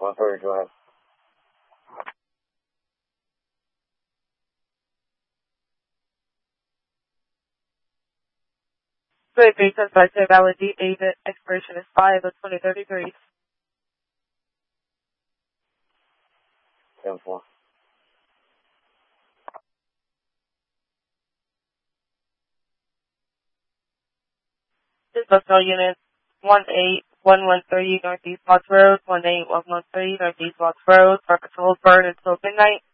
130, go ahead. Good, based by valid David, expiration is 5 of 2033. 10-4. Dispatch unit 18113 Northeast Watts Road, 18113 Northeast Watts Road, for patrol burn until midnight.